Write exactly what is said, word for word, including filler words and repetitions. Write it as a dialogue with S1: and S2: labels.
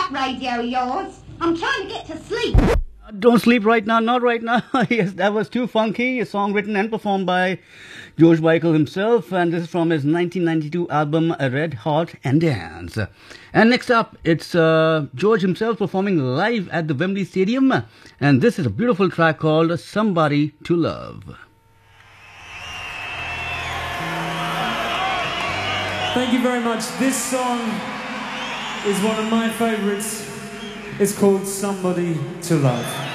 S1: that radio of yours. I'm trying to get to sleep.
S2: Don't sleep right now, not right now. Yes, that was Too Funky, a song written and performed by George Michael himself, and this is from his nineteen ninety-two album Red Hot and Dance. And next up, it's uh, George himself performing live at the Wembley Stadium, and this is a beautiful track called Somebody to Love.
S3: Thank you very much. This song is one of my favorites. It's called Somebody to Love.